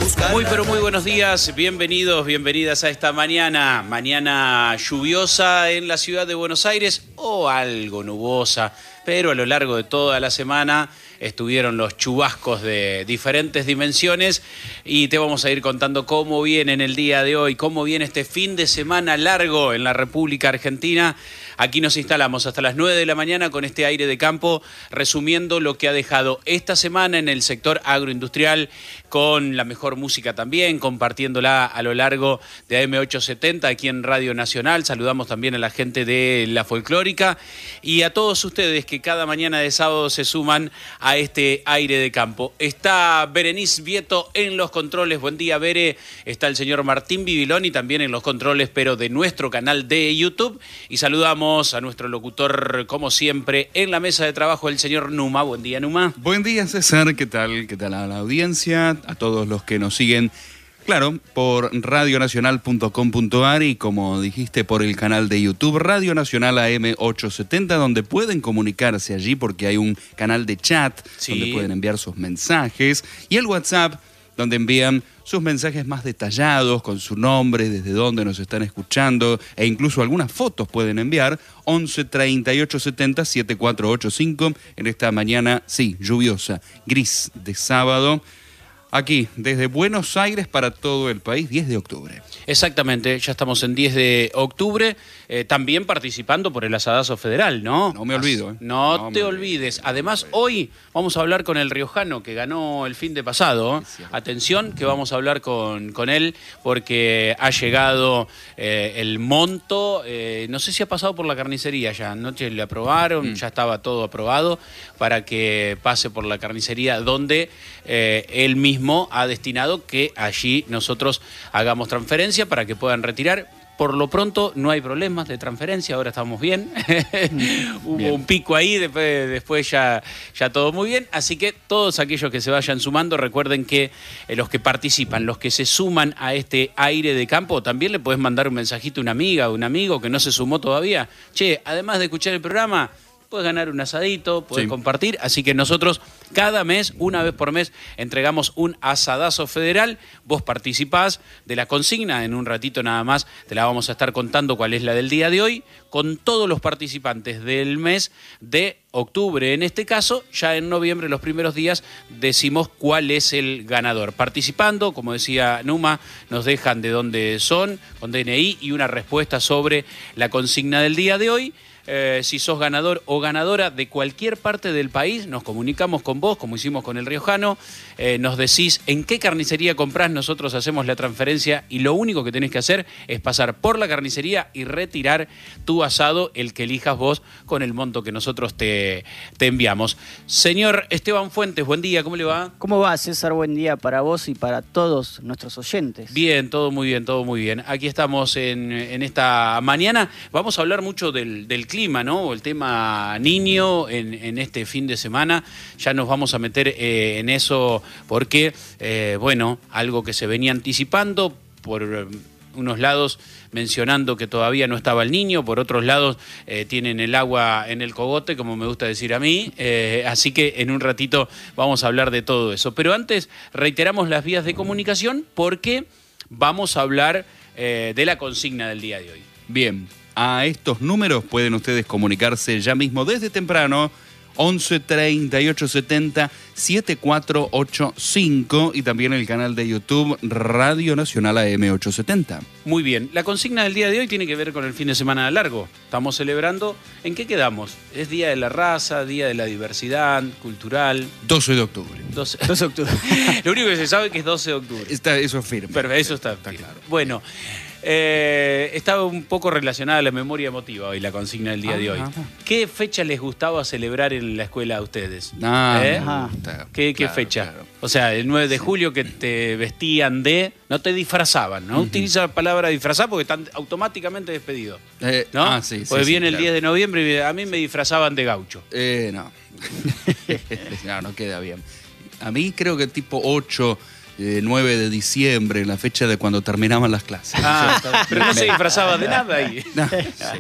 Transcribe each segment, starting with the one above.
Muy pero muy buenos días, bienvenidos, bienvenidas a esta mañana lluviosa en la ciudad de Buenos Aires o algo nubosa, pero a lo largo de toda la semana estuvieron los chubascos de diferentes dimensiones y te vamos a ir contando cómo viene en el día de hoy, cómo viene este fin de semana largo en la República Argentina. Aquí nos instalamos hasta las 9 de la mañana con este aire de campo, resumiendo lo que ha dejado esta semana en el sector agroindustrial, con la mejor música también, compartiéndola a lo largo de AM870 aquí en Radio Nacional. Saludamos también a la gente de La Folclórica y a todos ustedes que cada mañana de sábado se suman a este aire de campo. Está Berenice Vieto en los controles. Buen día, Bere. Está el señor Martín Bibiloni también en los controles, pero de nuestro canal de YouTube. Y saludamos a nuestro locutor, como siempre, en la mesa de trabajo, el señor Numa. Buen día, Numa. Buen día, César. ¿Qué tal? ¿Qué tal a la audiencia? A todos los que nos siguen, claro, por radionacional.com.ar y, como dijiste, por el canal de YouTube Radio Nacional AM870, donde pueden comunicarse allí porque hay un canal de chat, sí, donde pueden enviar sus mensajes, y el WhatsApp, donde envían sus mensajes más detallados, con su nombre, desde dónde nos están escuchando, e incluso algunas fotos pueden enviar, 11 38 70 7485, en esta mañana, sí, lluviosa, gris de sábado, aquí, desde Buenos Aires para todo el país, 10 de octubre. Exactamente, ya estamos en 10 de octubre, también participando por el Asadazo Federal, ¿no? No me olvido. No te olvides. Además, hoy vamos a hablar con el riojano que ganó el fin de pasado. Sí. Atención, que vamos a hablar con él porque ha llegado el monto. No sé si ha pasado por la carnicería ya. Anoche le aprobaron, ya estaba todo aprobado para que pase por la carnicería donde él mismo ha destinado que allí nosotros hagamos transferencia para que puedan retirar. Por lo pronto no hay problemas de transferencia, ahora estamos bien. Hubo un pico ahí, después ya todo muy bien. Así que todos aquellos que se vayan sumando, recuerden que los que participan, los que se suman a este aire de campo, también le podés mandar un mensajito a una amiga o un amigo que no se sumó todavía. Che, además de escuchar el programa, puedes ganar un asadito, puedes compartir. Así que nosotros cada mes, una vez por mes, entregamos un asadazo federal. Vos participás de la consigna. En un ratito nada más te la vamos a estar contando cuál es la del día de hoy. Con todos los participantes del mes de octubre, en este caso, ya en noviembre, los primeros días, decimos cuál es el ganador. Participando, como decía Numa, nos dejan de dónde son, con DNI y una respuesta sobre la consigna del día de hoy. Si sos ganador o ganadora de cualquier parte del país, nos comunicamos con vos, como hicimos con el riojano, nos decís en qué carnicería comprás, nosotros hacemos la transferencia y lo único que tenés que hacer es pasar por la carnicería y retirar tu asado, el que elijas vos, con el monto que nosotros te enviamos. Señor Esteban Fuentes, buen día, ¿cómo le va? ¿Cómo va, César? Buen día para vos y para todos nuestros oyentes. Bien, todo muy bien, todo muy bien. Aquí estamos en esta mañana. Vamos a hablar mucho del clima, ¿no? El tema niño en este fin de semana. Ya nos vamos a meter en eso porque, bueno, algo que se venía anticipando por unos lados mencionando que todavía no estaba el niño, por otros lados tienen el agua en el cogote, como me gusta decir a mí, así que en un ratito vamos a hablar de todo eso. Pero antes reiteramos las vías de comunicación porque vamos a hablar de la consigna del día de hoy. Bien, a estos números pueden ustedes comunicarse ya mismo desde temprano, 11 38 70 7485 y también el canal de YouTube Radio Nacional AM870. Muy bien, la consigna del día de hoy tiene que ver con el fin de semana largo. Estamos celebrando, ¿en qué quedamos? ¿Es Día de la Raza, Día de la Diversidad Cultural? 12 de octubre. 12 de octubre. Lo único que se sabe es que es 12 de octubre. Eso es firme. Pero eso está claro. Bueno, estaba un poco relacionada a la memoria emotiva hoy, la consigna del día de hoy. ¿Qué fecha les gustaba celebrar en la escuela a ustedes? ¿Qué fecha? Claro. O sea, el 9 de julio que te vestían de... No te disfrazaban, ¿no? Utiliza la palabra disfrazar porque están automáticamente despedidos, ¿no? Sí, porque viene el claro. 10 de noviembre y a mí me disfrazaban de gaucho. No. No queda bien. A mí creo que tipo 8... 9 de diciembre, la fecha de cuando terminaban las clases. Pero no se disfrazaba de nada ahí. No,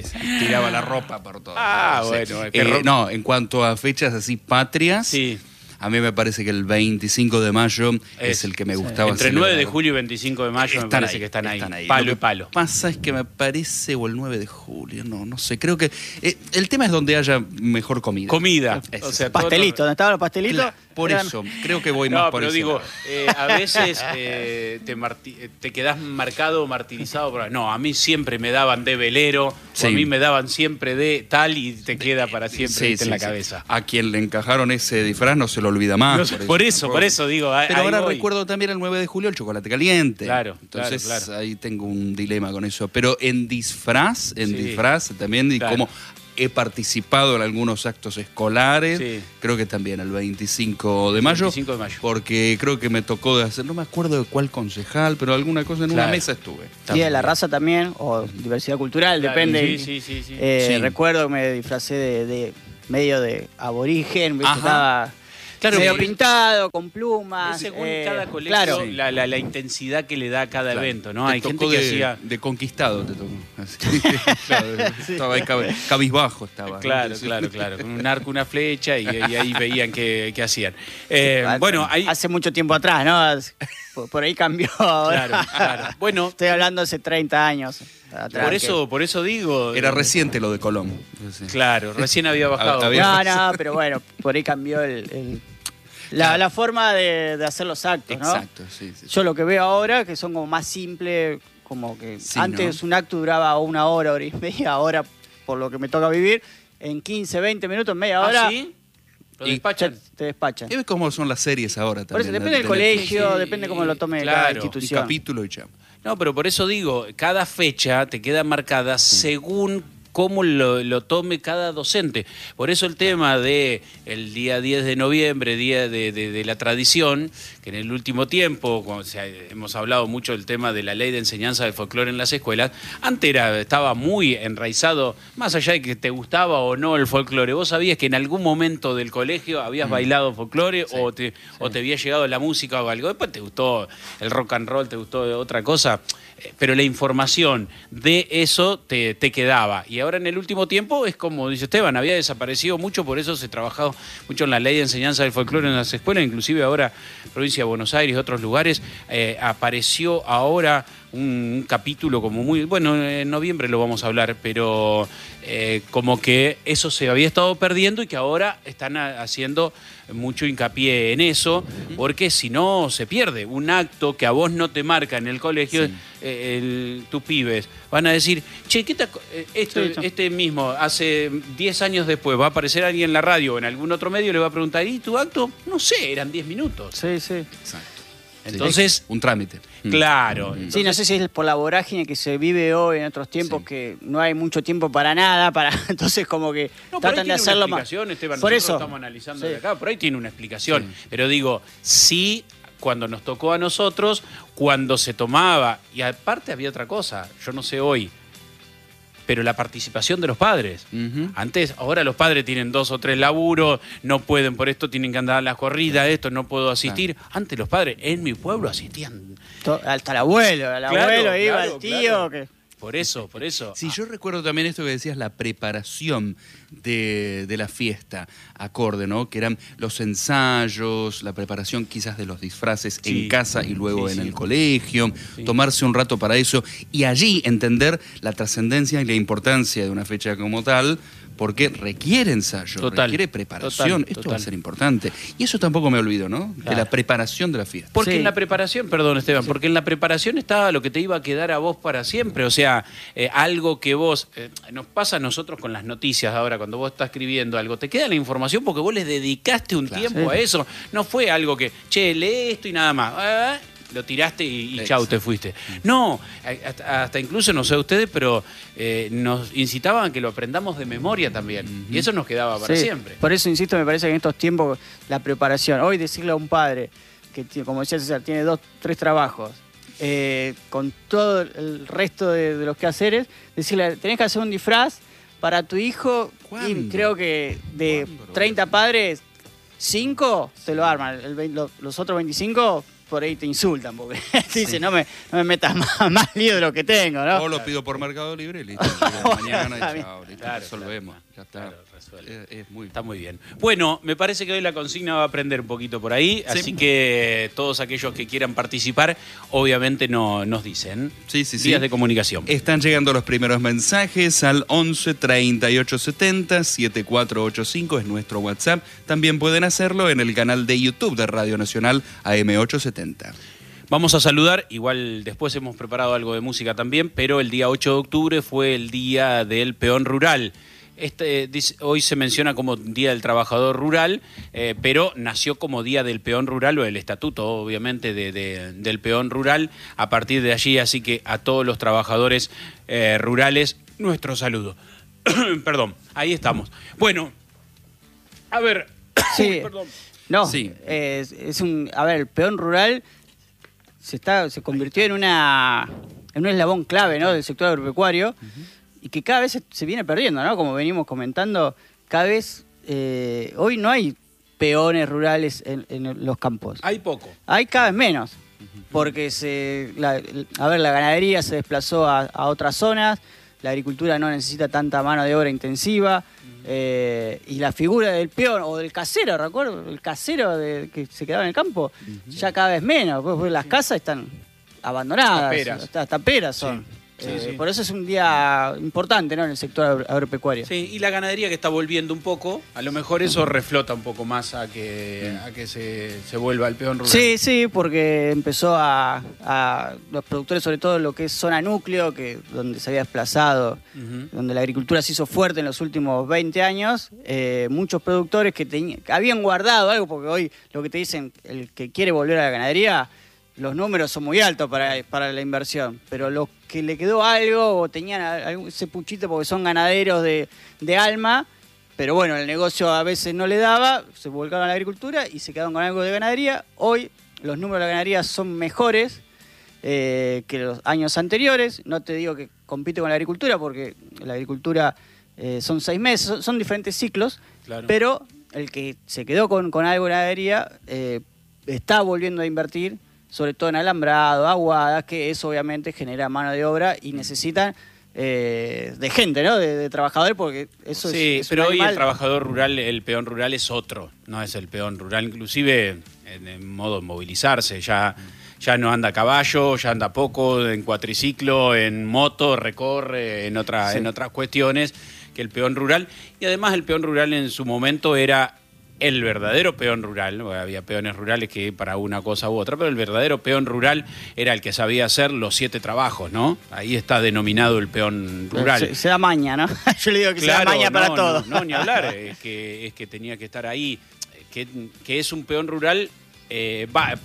tiraba la ropa por todo. Bueno. No, en cuanto a fechas así patrias, sí. A mí me parece que el 25 de mayo es el que me gustaba. Entre el 9 de julio y 25 de mayo me parece que están ahí. Palo y palo. Lo que pasa es que me parece, o el 9 de julio, no sé. Creo que el tema es donde haya mejor comida. Comida. O sea, pastelitos, ¿dónde estaban los pastelitos? Claro, por eso, creo que voy más por eso. No, pero digo, a veces te quedás marcado o martirizado. No, a mí siempre me daban de velero, sí. O a mí me daban siempre de tal y te queda para siempre en la cabeza. A quien le encajaron ese disfraz no se lo olvida más. Por eso digo. Pero ahora recuerdo también el 9 de julio el chocolate caliente. Claro, entonces claro. Ahí tengo un dilema con eso. Pero en disfraz también, y como he participado en algunos actos escolares, creo que también el 25 de mayo. Porque creo que me tocó de hacer, no me acuerdo de cuál concejal, pero alguna cosa en una mesa estuve. Día de la raza también, o diversidad cultural, depende. Sí. Recuerdo que me disfracé de medio de aborigen, estaba medio pintado, con plumas. Según cada colegio, la intensidad que le da a cada evento, ¿no? Hay gente que hacía... De conquistado te tocó. Estaba ahí cabizbajo. Claro. Con un arco, una flecha, y ahí veían qué hacían. Bueno, hace mucho tiempo atrás, ¿no? Por ahí cambió ahora. Claro. Bueno, estoy hablando hace 30 años. Atrás, por eso digo... Era reciente lo de Colón. Claro, recién había bajado. No, pero bueno, por ahí cambió la forma de hacer los actos, ¿no? Exacto, sí. Yo lo que veo ahora, que son como más simples, como que antes un acto duraba 1 hora, hora y media, ahora por lo que me toca vivir, en 15, 20 minutos, media hora... ¿Sí? ¿Lo despachan? Te despachan. Y ves cómo son las series ahora también. Por eso depende del colegio, depende cómo lo tome cada institución. Un capítulo y chao. No, pero por eso digo, cada fecha te queda marcada según cómo lo tome cada docente. Por eso el tema de el día 10 de noviembre, día de la tradición, que en el último tiempo, hemos hablado mucho del tema de la ley de enseñanza del folclore en las escuelas, antes estaba muy enraizado, más allá de que te gustaba o no el folclore. Vos sabías que en algún momento del colegio habías bailado folclore o te había llegado la música o algo. Después te gustó el rock and roll, te gustó otra cosa, pero la información de eso te quedaba. Y ahora en el último tiempo es como dice Esteban, había desaparecido mucho, por eso se ha trabajado mucho en la ley de enseñanza del folclore en las escuelas, inclusive ahora provincia de Buenos Aires y otros lugares, apareció ahora un capítulo como muy... Bueno, en noviembre lo vamos a hablar, pero como que eso se había estado perdiendo y que ahora están haciendo mucho hincapié en eso, porque si no se pierde. Un acto que a vos no te marca en el colegio, tus pibes van a decir, che, ¿qué este mismo, hace 10 años después, va a aparecer alguien en la radio o en algún otro medio, le va a preguntar, ¿y tu acto? No sé, eran 10 minutos. Sí. Exacto. Entonces, un trámite. Claro. Entonces, sí, no sé si es por la vorágine que se vive hoy en otros tiempos, que no hay mucho tiempo para nada, entonces como que tratan de hacerlo más. Esteban, por nosotros eso estamos analizando de acá, por ahí tiene una explicación. Pero digo, sí, cuando nos tocó a nosotros, cuando se tomaba, y aparte había otra cosa, yo no sé hoy, pero la participación de los padres. Antes, ahora los padres tienen 2 o 3 laburos, no pueden, por esto tienen que andar a las corridas, esto no puedo asistir. Antes los padres, en mi pueblo asistían. Hasta el abuelo, iba el tío. Claro. Por eso. Sí, yo recuerdo también esto que decías, la preparación de la fiesta, acorde, ¿no? Que eran los ensayos, la preparación quizás de los disfraces en casa y luego en el colegio, tomarse un rato para eso y allí entender la trascendencia y la importancia de una fecha como tal, porque requiere ensayo, requiere preparación. Esto va a ser importante. Y eso tampoco me olvido, ¿no? De la preparación de la fiesta. Porque en la preparación, perdón Esteban, porque en la preparación estaba lo que te iba a quedar a vos para siempre. O sea, algo que vos, nos pasa a nosotros con las noticias ahora, cuando vos estás escribiendo algo, te queda la información porque vos les dedicaste un tiempo a eso. No fue algo que, che, lee esto y nada más. Lo tiraste y chau, te fuiste. No, hasta incluso, no sé ustedes, pero nos incitaban a que lo aprendamos de memoria también. Y eso nos quedaba para siempre. Por eso, insisto, me parece que en estos tiempos la preparación, hoy decirle a un padre que, como decía César, tiene 2, 3 trabajos, con todo el resto de los quehaceres, decirle, tenés que hacer un disfraz para tu hijo, y creo que de 30 padres, 5 se lo arman, los otros 25... por ahí te insultan, porque dicen, no me metas más lío de lo que tengo, ¿no? O lo pido por Mercado Libre y listo. Mañana y chao, listo, resolvemos. ya está. Claro, resuelve. Es muy... Está muy bien. Bueno, me parece que hoy la consigna va a aprender un poquito por ahí, Sí. así que todos aquellos que quieran participar, obviamente nos dicen. Sí. Vías de comunicación. Están llegando los primeros mensajes al 11 38 70 7485, es nuestro WhatsApp. También pueden hacerlo en el canal de YouTube de Radio Nacional AM870. Vamos a saludar, igual después hemos preparado algo de música también, pero el día 8 de octubre fue el Día del Peón Rural. Hoy se menciona como Día del Trabajador Rural, pero nació como Día del Peón Rural, o el estatuto, obviamente, del peón rural a partir de allí, así que a todos los trabajadores rurales, nuestro saludo. Perdón, ahí estamos. Bueno, a ver... Sí, Uy, perdón. no, Sí. a ver, el peón rural se convirtió en un eslabón clave, ¿no?, del sector agropecuario, y que cada vez se viene perdiendo, ¿no? Como venimos comentando, cada vez hoy no hay peones rurales en los campos. Hay poco. Hay cada vez menos, porque la ganadería se desplazó a otras zonas, la agricultura no necesita tanta mano de obra intensiva, y la figura del peón o del casero, recuerdo, el casero que se quedaba en el campo, ya cada vez menos, pues las casas están abandonadas, taperas son. Sí. Por eso es un día importante, ¿no?, en el sector agropecuario. Sí, y la ganadería que está volviendo un poco, a lo mejor eso reflota un poco más a que se vuelva el peón rural. Sí, porque empezó a los productores, sobre todo lo que es zona núcleo, donde se había desplazado, donde la agricultura se hizo fuerte en los últimos 20 años, muchos productores que habían guardado algo, porque hoy lo que te dicen, el que quiere volver a la ganadería, los números son muy altos para la inversión, pero los que le quedó algo o tenían ese puchito porque son ganaderos de alma, pero bueno, el negocio a veces no le daba, se volcaron a la agricultura y se quedaron con algo de ganadería. Hoy los números de la ganadería son mejores que los años anteriores. No te digo que compite con la agricultura, porque la agricultura son 6 meses, son diferentes ciclos, claro. Pero el que se quedó con algo de ganadería está volviendo a invertir, sobre todo en alambrado, aguadas, que eso obviamente genera mano de obra y necesitan de gente, ¿no? De trabajadores, porque eso es pero un hoy animal. el trabajador rural, el peón rural es otro, no es el peón rural, inclusive en modo de movilizarse, ya no anda a caballo, ya anda poco, en cuatriciclo, en moto, recorre, en otras cuestiones que el peón rural. Y además el peón rural en su momento era el verdadero peón rural, ¿no? Había peones rurales que para una cosa u otra, pero el verdadero peón rural era el que sabía hacer los 7 trabajos, ¿no? Ahí está denominado el peón rural. Se da maña, ¿no? Yo le digo que claro, se da maña para todo. No, ni hablar, es que tenía que estar ahí, que es un peón rural de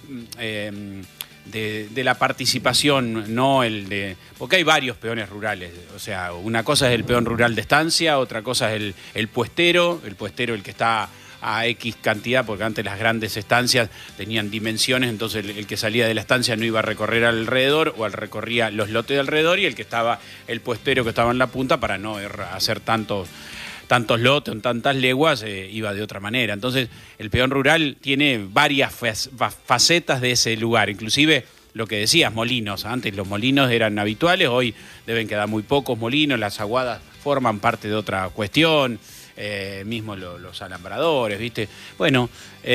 la participación, no el de... Porque hay varios peones rurales, o sea, una cosa es el peón rural de estancia, otra cosa es el puestero el que está a X cantidad, porque antes las grandes estancias tenían dimensiones, entonces el que salía de la estancia no iba a recorrer alrededor, o recorría los lotes de alrededor, y el puestero que estaba en la punta, para no hacer tantos lotes, tantas leguas, iba de otra manera. Entonces el peón rural tiene varias facetas de ese lugar, inclusive lo que decías, molinos. Antes los molinos eran habituales, hoy deben quedar muy pocos molinos, las aguadas forman parte de otra cuestión. Mismo los alambradores, ¿viste? Bueno,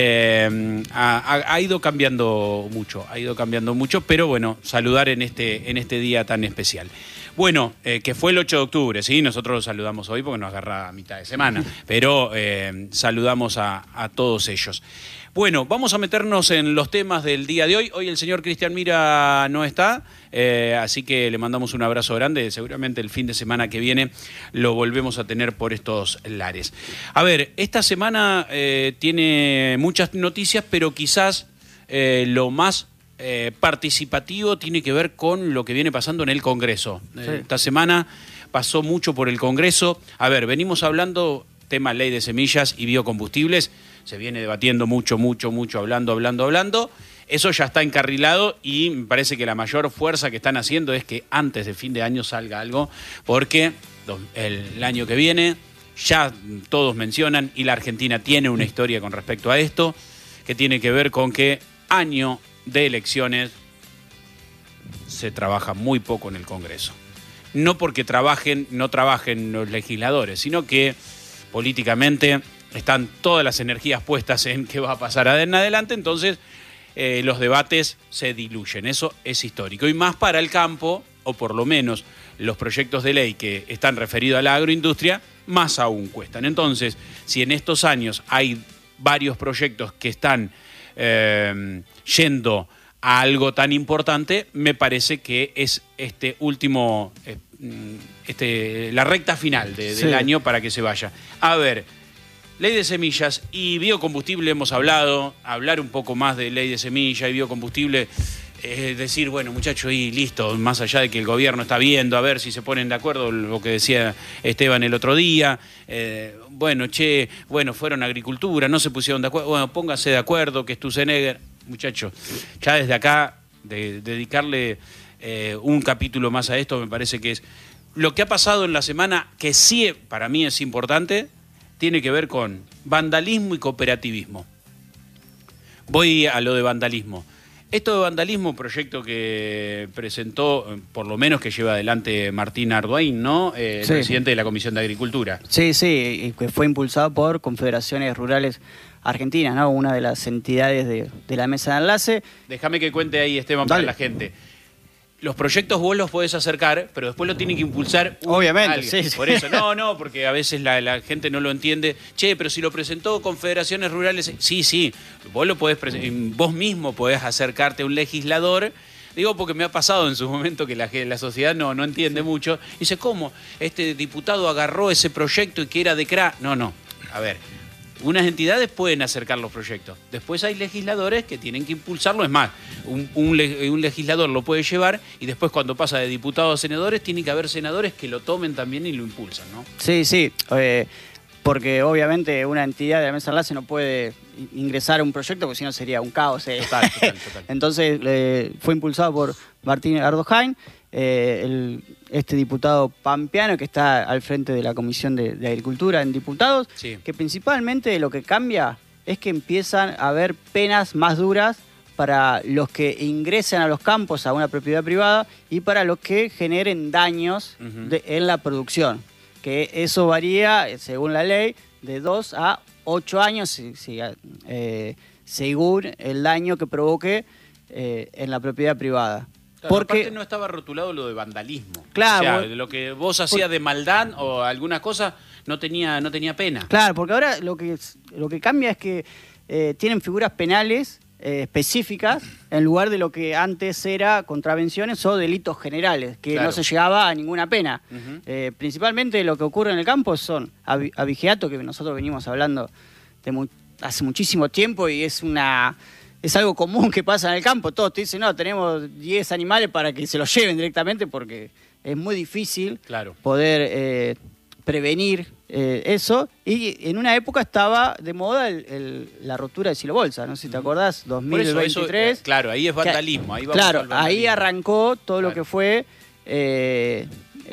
ha ido cambiando mucho, pero bueno, saludar en este día tan especial. Bueno, que fue el 8 de octubre, ¿sí? Nosotros lo saludamos hoy porque nos agarra a mitad de semana, pero saludamos a todos ellos. Bueno, vamos a meternos en los temas del día de hoy. Hoy el señor Cristian Mira no está, así que le mandamos un abrazo grande. Seguramente el fin de semana que viene lo volvemos a tener por estos lares. A ver, esta semana tiene muchas noticias, pero quizás lo más participativo tiene que ver con lo que viene pasando en el Congreso. Sí. Esta semana pasó mucho por el Congreso. A ver, venimos hablando tema ley de semillas y biocombustibles. Se viene debatiendo mucho, hablando. Eso ya está encarrilado y me parece que la mayor fuerza que están haciendo es que antes de fin de año salga algo, porque el año que viene ya todos mencionan, y la Argentina tiene una historia con respecto a esto, que tiene que ver con que año de elecciones se trabaja muy poco en el Congreso. No porque no trabajen los legisladores, sino que políticamente están todas las energías puestas en qué va a pasar en adelante, entonces los debates se diluyen. Eso es histórico. Y más para el campo, o por lo menos los proyectos de ley que están referidos a la agroindustria, más aún cuestan. Entonces, si en estos años hay varios proyectos que están yendo a algo tan importante, me parece que es este último, la recta final del año para que se vaya. A ver, ley de semillas y biocombustible hemos hablado, hablar un poco más de ley de semilla y biocombustible, decir, bueno, muchachos, y listo, más allá de que el gobierno está viendo, a ver si se ponen de acuerdo, lo que decía Esteban el otro día, fueron a agricultura, no se pusieron de acuerdo, bueno, pónganse de acuerdo, que Sturzenegger, muchachos, ya desde acá, dedicarle un capítulo más a esto, me parece que es lo que ha pasado en la semana, que sí, para mí es importante, tiene que ver con vandalismo y cooperativismo. Voy a lo de vandalismo. Esto de vandalismo, proyecto que presentó, por lo menos que lleva adelante Martín Arduin, ¿no? El presidente de la Comisión de Agricultura. Sí, y que fue impulsado por Confederaciones Rurales Argentinas, ¿no? Una de las entidades de la mesa de enlace. Déjame que cuente ahí, Esteban, para la gente. Los proyectos vos los podés acercar, pero después lo tiene que impulsar obviamente, alguien. Sí. Por eso, porque a veces la gente no lo entiende. Che, pero si lo presentó Confederaciones Rurales, sí, vos lo podés vos mismo podés acercarte a un legislador. Digo porque me ha pasado en su momento que la sociedad no entiende mucho. Dice, ¿cómo? Este diputado agarró ese proyecto y que era de CRA. No, a ver. Unas entidades pueden acercar los proyectos. Después hay legisladores que tienen que impulsarlo. Es más, un legislador lo puede llevar y después cuando pasa de diputados a senadores, tiene que haber senadores que lo tomen también y lo impulsan, ¿no? Sí. Porque obviamente una entidad de la mesa de enlace no puede ingresar a un proyecto porque si no sería un caos. Total. Entonces fue impulsado por Martín Ardojain, este diputado pampeano que está al frente de la Comisión de Agricultura en Diputados, que principalmente lo que cambia es que empiezan a haber penas más duras para los que ingresen a los campos a una propiedad privada y para los que generen daños en la producción. Que eso varía, según la ley, de 2 a 8 años, según el daño que provoque en la propiedad privada. Claro, porque aparte no estaba rotulado lo de vandalismo. Claro. O sea, de lo que vos hacías de maldad o alguna cosa no tenía pena. Claro, porque ahora lo que cambia es que tienen figuras penales específicas en lugar de lo que antes era contravenciones o delitos generales, que no se llegaba a ninguna pena. Principalmente lo que ocurre en el campo son abigeato, que nosotros venimos hablando hace muchísimo tiempo y es algo común que pasa en el campo. Todos te dicen, no, tenemos 10 animales para que se los lleven directamente porque es muy difícil poder prevenir eso. Y en una época estaba de moda la rotura de silobolsa, no sé si te acordás, 2023. Eso, claro, ahí es vandalismo. Ahí ahí arrancó todo lo que fue, que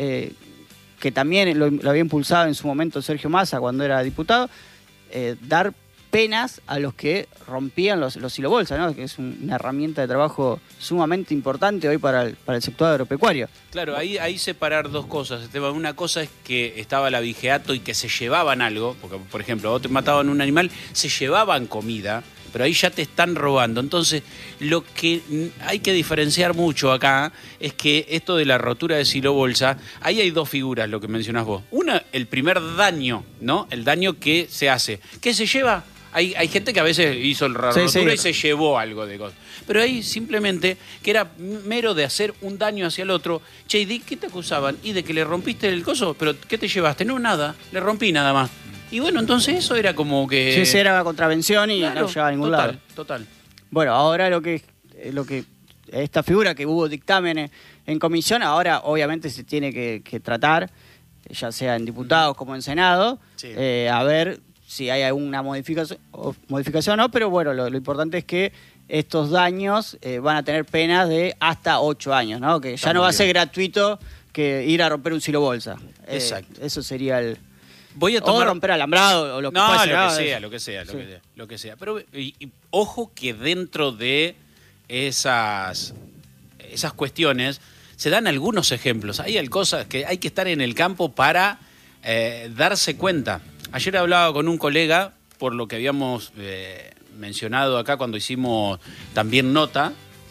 también lo había impulsado en su momento Sergio Massa cuando era diputado, dar penas a los que rompían los silobolsas, ¿no? Que es una herramienta de trabajo sumamente importante hoy para el sector agropecuario. Claro, ahí separar dos cosas, Esteban. Una cosa es que estaba el abigeato y que se llevaban algo, porque por ejemplo, vos te mataban un animal, se llevaban comida, pero ahí ya te están robando. Entonces, lo que hay que diferenciar mucho acá es que esto de la rotura de silobolsa, ahí hay dos figuras, lo que mencionás vos. Una, el primer daño, ¿no? El daño que se hace. ¿Qué se lleva? Hay gente que a veces hizo la rotura y se llevó algo de cosas. Pero ahí simplemente, que era mero de hacer un daño hacia el otro. Che, ¿de qué te acusaban? ¿Y de que le rompiste el coso? ¿Pero qué te llevaste? No, nada. Le rompí nada más. Y bueno, entonces eso era como que... Sí, era una contravención y no llegaba a ningún lado. Total. Bueno, ahora lo que esta figura que hubo dictámenes en comisión, ahora obviamente se tiene que tratar, ya sea en diputados como en Senado, a ver si hay alguna modificación o no, pero bueno, lo importante es que estos daños van a tener penas de hasta 8 años, ¿no? Que ya no va a ser gratuito que ir a romper un silobolsa. Exacto. Eso sería o romper alambrado o lo que fuese. Lo que sea. Pero y ojo que dentro de esas cuestiones se dan algunos ejemplos. Hay cosas que hay que estar en el campo para darse cuenta. Ayer hablaba con un colega, por lo que habíamos mencionado acá cuando hicimos también nota,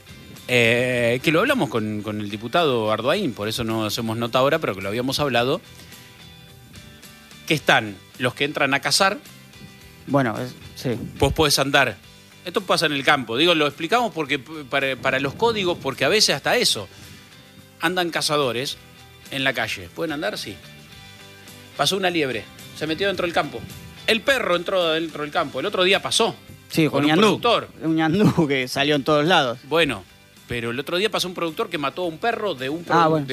que lo hablamos con el diputado Ardoaín, por eso no hacemos nota ahora, pero que lo habíamos hablado, que están los que entran a cazar. Bueno, sí. Vos podés andar. Esto pasa en el campo. Digo, lo explicamos porque para los códigos, porque a veces hasta eso. Andan cazadores en la calle. ¿Pueden andar? Sí. Pasó una liebre. Se metió dentro del campo. El perro entró dentro del campo. El otro día pasó. Sí, con un productor. Un ñandú que salió en todos lados. Bueno, pero el otro día pasó un productor que mató a un perro de un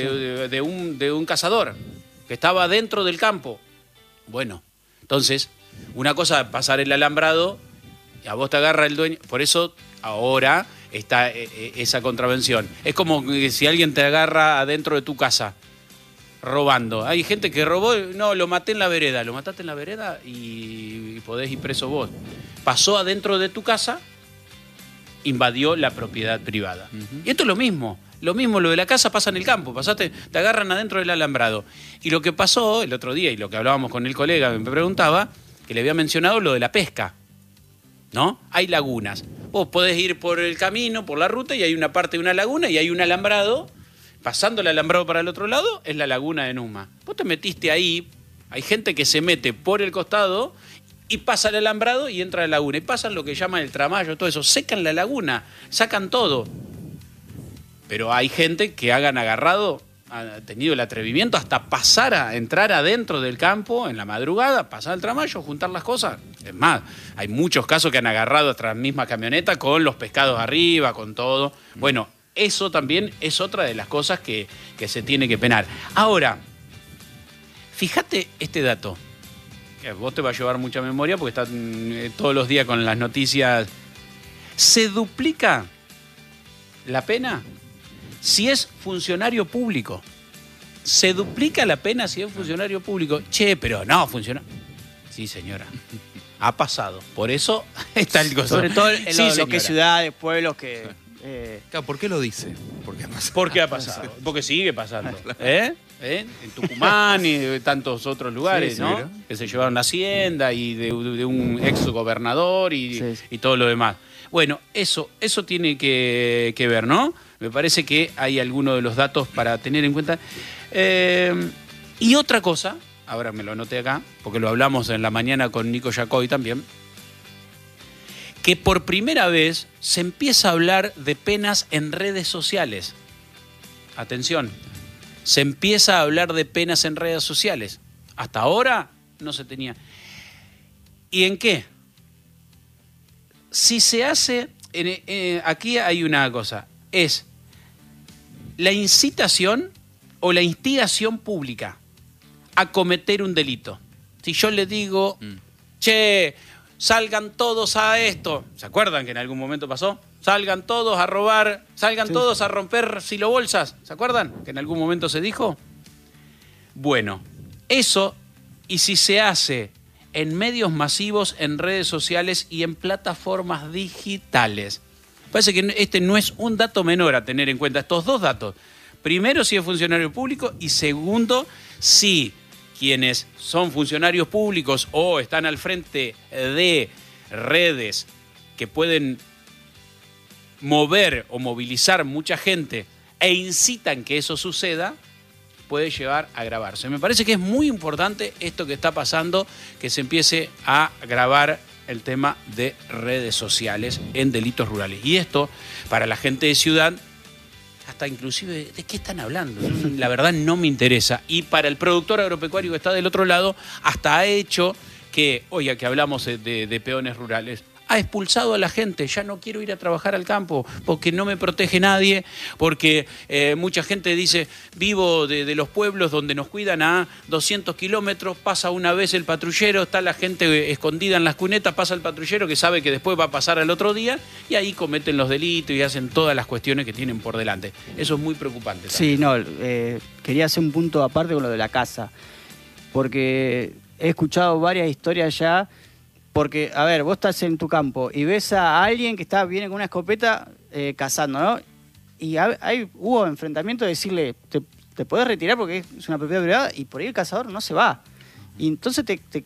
cazador que estaba dentro del campo. Bueno, entonces, una cosa es pasar el alambrado, y a vos te agarra el dueño. Por eso ahora está esa contravención. Es como que si alguien te agarra adentro de tu casa robando. Hay gente que robó, no, lo maté en la vereda. Lo mataste en la vereda y podés ir preso vos. Pasó adentro de tu casa, invadió la propiedad privada. Y esto es lo mismo. Lo mismo, lo de la casa pasa en el campo. Te agarran adentro del alambrado. Y lo que pasó el otro día, y lo que hablábamos con el colega, me preguntaba, que le había mencionado lo de la pesca. ¿No? Hay lagunas. Vos podés ir por el camino, por la ruta, y hay una parte de una laguna y hay un alambrado. Pasando el alambrado para el otro lado, es la laguna de Numa. Vos te metiste ahí, hay gente que se mete por el costado y pasa el alambrado y entra a la laguna. Y pasan lo que llaman el tramallo, todo eso. Secan la laguna, sacan todo. Pero hay gente que han agarrado, ha tenido el atrevimiento hasta pasar a entrar adentro del campo en la madrugada, pasar el tramallo, juntar las cosas. Es más, hay muchos casos que han agarrado hasta la misma camioneta con los pescados arriba, con todo. Bueno, eso también es otra de las cosas que se tiene que penar. Ahora, fíjate este dato, que a vos te va a llevar mucha memoria porque están todos los días con las noticias. Se duplica la pena si es funcionario público. Se duplica la pena si es funcionario público. Che, pero no, funciona. Sí, señora. Ha pasado. Por eso está el costo. Sobre todo en lo que es ciudades, pueblos que... Claro, ¿por qué lo dice? Porque ha pasado. Porque sigue pasando. En Tucumán y de tantos otros lugares, sí, ¿no? Mira. Que se llevaron la hacienda y de un ex gobernador y todo lo demás. Bueno, eso tiene que ver, ¿no? Me parece que hay algunos de los datos para tener en cuenta. Y otra cosa, ahora me lo anoté acá, porque lo hablamos en la mañana con Nico Yacoy también, que por primera vez se empieza a hablar de penas en redes sociales. Atención, se empieza a hablar de penas en redes sociales. Hasta ahora no se tenía. ¿Y en qué? Si se hace, aquí hay una cosa, es la incitación o la instigación pública a cometer un delito. Si yo le digo, che, salgan todos a esto, ¿se acuerdan que en algún momento pasó? Salgan todos a robar, salgan todos a romper silobolsas, ¿se acuerdan? Que en algún momento se dijo. Bueno, eso, y si se hace en medios masivos, en redes sociales y en plataformas digitales. Parece que este no es un dato menor a tener en cuenta, estos dos datos. Primero, si es funcionario público, y segundo, si quienes son funcionarios públicos o están al frente de redes que pueden mover o movilizar mucha gente e incitan que eso suceda, puede llevar a agravarse. Me parece que es muy importante esto que está pasando, que se empiece a agravar el tema de redes sociales en delitos rurales. Y esto, para la gente de ciudad, hasta inclusive, ¿de qué están hablando? La verdad no me interesa. Y para el productor agropecuario que está del otro lado, hasta ha hecho que, oiga, que hablamos de peones rurales, ha expulsado a la gente. Ya no quiero ir a trabajar al campo porque no me protege nadie, porque mucha gente dice, vivo de los pueblos donde nos cuidan a 200 kilómetros, pasa una vez el patrullero, está la gente escondida en las cunetas, pasa el patrullero que sabe que después va a pasar al otro día y ahí cometen los delitos y hacen todas las cuestiones que tienen por delante. Eso es muy preocupante también. Sí, no, quería hacer un punto aparte con lo de la caza, porque he escuchado varias historias ya. Porque, a ver, vos estás en tu campo y ves a alguien que viene con una escopeta cazando, ¿no? Y hubo enfrentamiento de decirle, te podés retirar porque es una propiedad privada, y por ahí el cazador no se va. Y entonces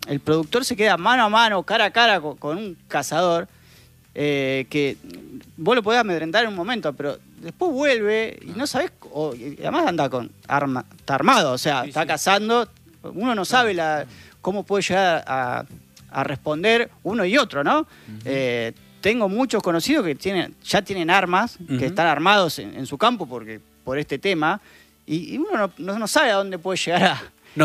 el productor se queda mano a mano, cara a cara con un cazador, que vos lo podés amedrentar en un momento, pero después vuelve y no sabés, y además anda con arma, está armado, o sea, está cazando, uno no sabe cómo puede llegar a responder uno y otro, ¿no? Tengo muchos conocidos que ya tienen armas, que están armados en su campo por este tema, y uno no sabe a dónde puede llegar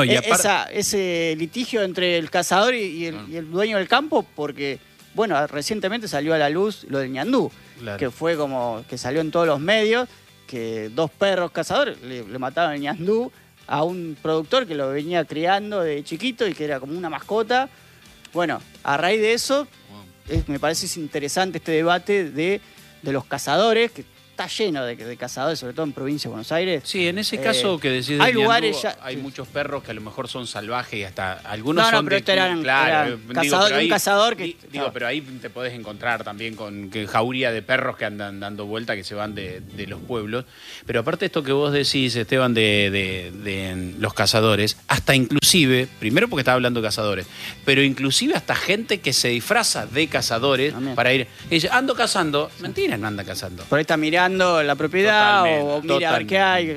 ese litigio entre el cazador y el dueño del campo, porque, bueno, recientemente salió a la luz lo del ñandú, que fue como que salió en todos los medios, que 2 perros cazadores le mataron el ñandú a un productor que lo venía criando de chiquito y que era como una mascota. Bueno, a raíz de eso, me parece interesante este debate de los cazadores, que está lleno de cazadores, sobre todo en provincia de Buenos Aires. Sí, en ese caso que decís hay del lugares ñandú, hay muchos perros que a lo mejor son salvajes y hasta algunos son pero eran un cazador que... pero ahí te podés encontrar también con jauría de perros que andan dando vuelta, que se van de los pueblos. Pero aparte de esto que vos decís, Esteban, de los cazadores, hasta inclusive, primero porque estaba hablando de cazadores, pero inclusive hasta gente que se disfraza de cazadores para ir, y dice, ando cazando. Mentira, no anda cazando. Por ahí está mirando la propiedad o mira a ver qué hay.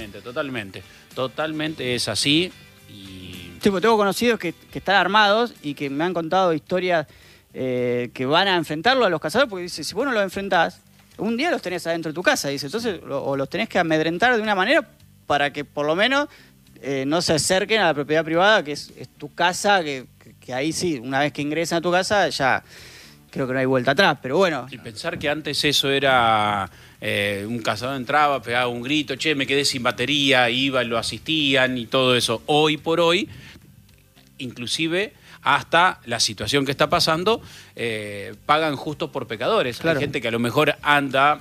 Totalmente es así. Tengo conocidos que están armados y que me han contado historias que van a enfrentarlo a los cazadores, porque dice, si vos no los enfrentás, un día los tenés adentro de tu casa, dice, entonces o los tenés que amedrentar de una manera para que por lo menos no se acerquen a la propiedad privada, que es tu casa, que ahí sí, una vez que ingresan a tu casa ya creo que no hay vuelta atrás, pero bueno. Y pensar que antes eso era, un cazador entraba, pegaba un grito, che, me quedé sin batería, iba, lo asistían y todo eso. Hoy por hoy, inclusive hasta la situación que está pasando, pagan justos por pecadores. Claro. Hay gente que a lo mejor anda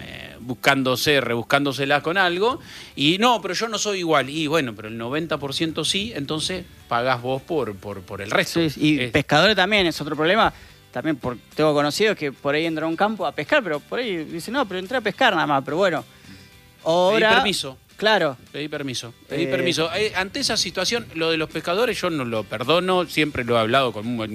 rebuscándosela con algo, y no, pero yo no soy igual. Y bueno, pero el 90% sí, entonces pagás vos por el resto. Sí, y pescadores también es otro problema. También tengo conocidos que por ahí entran a un campo a pescar, pero por ahí dicen, no, pero entré a pescar nada más, pero bueno. Ahora, pedí permiso. Claro. Pedí permiso. Ante esa situación, lo de los pescadores yo no lo perdono, siempre lo he hablado con